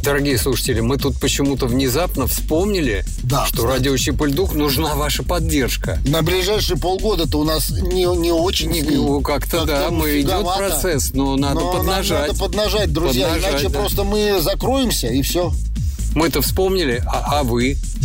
Дорогие слушатели, мы тут почему-то внезапно вспомнили, что радио «Щепальдук» нужна ваша поддержка. На ближайшие полгода-то у нас не очень... Как-то идет процесс, но надо поднажать. Надо поднажать, друзья, иначе просто мы закроемся, и все. Мы-то вспомнили, а вы?